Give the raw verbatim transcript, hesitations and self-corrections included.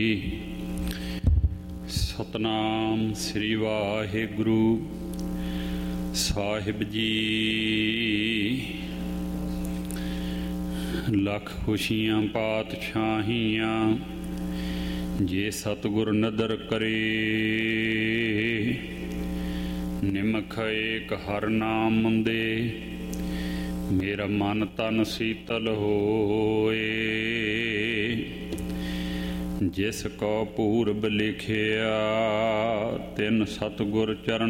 ਸਤਨਾਮ ਸ੍ਰੀ ਵਾਹਿਗੁਰੂ ਸਾਹਿਬ ਜੀ। ਲੱਖ ਖੁਸ਼ੀਆਂ ਪਾਤਸ਼ਾਹੀਆਂ ਜੇ ਸਤਿਗੁਰ ਨਦਰ ਕਰੇ। ਨਿਮਖ ਏਕ ਹਰ ਨਾਮ ਮੰਦੇ ਮੇਰਾ ਮਨ ਤਨ ਸੀਤਲ ਹੋਏ। ਜਿਸ ਕੋ ਪੂਰਬ ਲਿਖਿਆ ਤਿਨ ਸਤਿਗੁਰ ਚਰਨ